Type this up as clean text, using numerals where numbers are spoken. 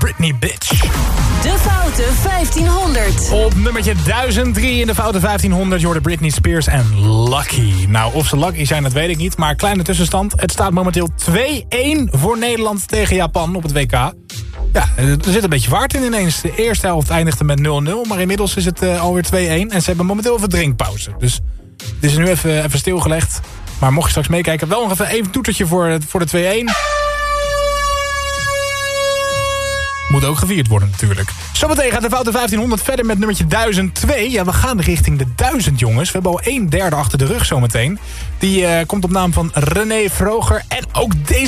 Britney Bitch. De Foute 1500. Op nummertje 1003 in de Foute 1500 hoorde Britney Spears en Lucky. Nou, of ze lucky zijn, dat weet ik niet. Maar kleine tussenstand. Het staat momenteel 2-1 voor Nederland tegen Japan op het WK. Ja, er zit een beetje vaart in ineens. De eerste helft eindigde met 0-0. Maar inmiddels is het alweer 2-1. En ze hebben momenteel even drinkpauze. Dus het is nu even stilgelegd. Maar mocht je straks meekijken, wel nog even toetertje voor de 2-1. Moet ook gevierd worden natuurlijk. Zometeen gaat de Foute 1500 verder met nummertje 1002. Ja, we gaan richting de 1000, jongens. We hebben al 1/3 achter de rug zometeen. Die komt op naam van René Vroger. En ook deze